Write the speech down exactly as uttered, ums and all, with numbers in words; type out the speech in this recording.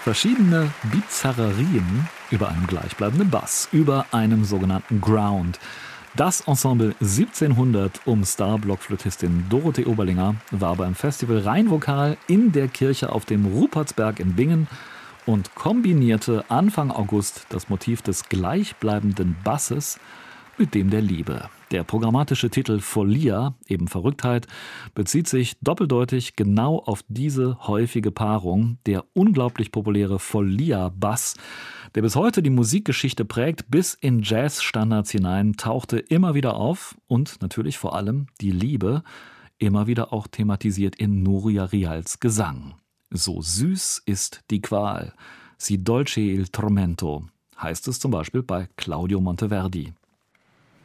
Verschiedene Bizarrerien über einen gleichbleibenden Bass, über einen sogenannten Ground. Das Ensemble siebzehnhundert um Star-Blockflötistin Dorothee Oberlinger war beim Festival Rheinvokal in der Kirche auf dem Rupertsberg in Bingen und kombinierte Anfang August das Motiv des gleichbleibenden Basses mit dem der Liebe. Der programmatische Titel Follia, eben Verrücktheit, bezieht sich doppeldeutig genau auf diese häufige Paarung. Der unglaublich populäre Follia-Bass, der bis heute die Musikgeschichte prägt, bis in Jazz-Standards hinein, tauchte immer wieder auf und natürlich vor allem die Liebe, immer wieder auch thematisiert in Nuria Rials Gesang. So süß ist die Qual, si dolce il tormento, heißt es zum Beispiel bei Claudio Monteverdi.